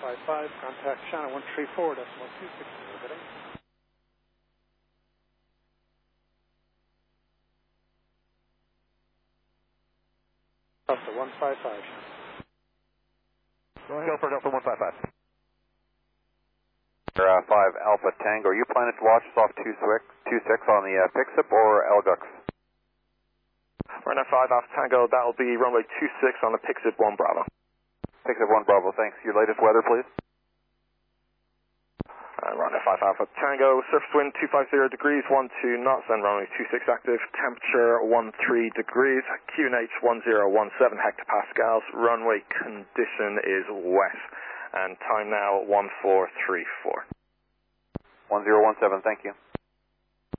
155, contact China 134.260, heading. Delta 155, China. Go ahead. Go for Delta 155. 5 Alpha Tango, are you planning to watch us off 26 on the PIXIP or LGUX? Right now 5 Alpha Tango, that'll be runway 26 on the PIXIP 1 Bravo. PIXIP 1 Bravo, thanks. Your latest weather, please? Right now 5 Alpha Tango, surface wind 250 degrees, 12 knots, and runway 26 active, temperature 13 degrees, QNH 1017 hectopascals, runway condition is wet, and time now 1434. 1017, thank you.